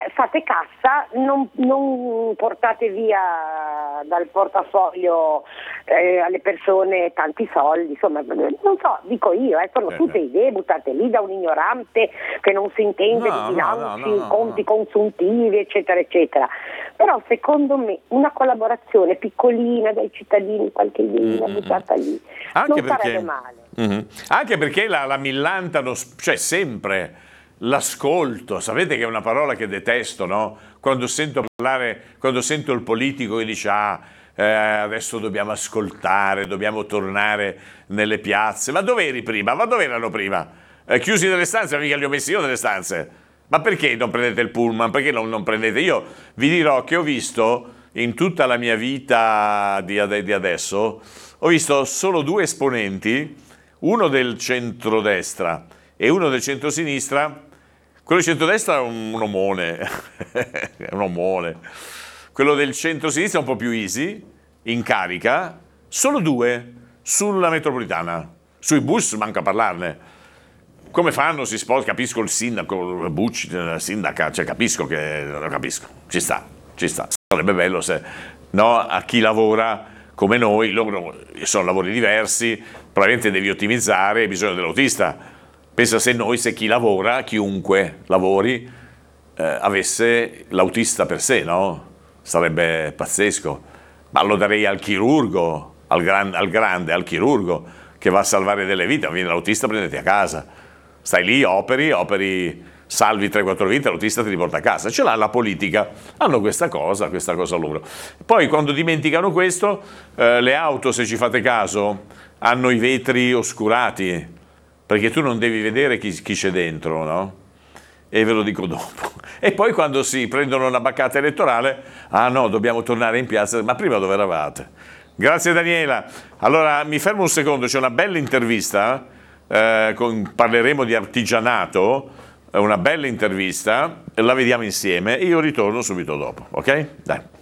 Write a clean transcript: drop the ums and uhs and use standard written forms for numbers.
fate cassa, non portate via dal portafoglio alle persone tanti soldi, insomma, non so, dico io, sono tutte idee buttate lì da un ignorante che non si intende di bilanci, conti consuntivi, eccetera, eccetera. Però secondo me una collaborazione piccolina dai cittadini, qualche idea buttata lì, non sarebbe male. Anche perché la millantano, cioè sempre. L'ascolto, sapete che è una parola che detesto, no? Quando sento parlare, quando sento il politico che dice adesso dobbiamo ascoltare, dobbiamo tornare nelle piazze. Ma dove eri prima? Ma dove erano prima? Chiusi nelle stanze, mica li ho messi io nelle stanze. Ma perché non prendete il pullman? Perché non prendete? Io vi dirò che ho visto in tutta la mia vita di adesso, ho visto solo 2 esponenti, uno del centrodestra e uno del centrosinistra. Quello del centrodestra è un omone, è un omone. Quello del centrosinistra è un po' più easy, in carica, solo 2 sulla metropolitana. Sui bus manca parlarne. Come fanno? Si sposta, capisco il sindaco, Bucci, la sindaca, cioè capisco, ci sta. Sarebbe bello se, no, a chi lavora come noi, loro sono lavori diversi, probabilmente devi ottimizzare, hai bisogno dell'autista. Pensa se chi lavora, chiunque lavori, avesse l'autista per sé, no? Sarebbe pazzesco. Ma lo darei al chirurgo, al chirurgo, che va a salvare delle vite. Viene l'autista, prendete a casa. Stai lì, operi, salvi 3-4 vite, l'autista ti riporta a casa. Ce l'ha la politica. Hanno questa cosa loro. Poi quando dimenticano questo, le auto, se ci fate caso, hanno i vetri oscurati, perché tu non devi vedere chi c'è dentro, no? E ve lo dico dopo. E poi quando si prendono una baccata elettorale, no, dobbiamo tornare in piazza, ma prima dove eravate? Grazie Daniela. Allora mi fermo un secondo, c'è una bella intervista, parleremo di artigianato, una bella intervista, la vediamo insieme e io ritorno subito dopo, ok? Dai.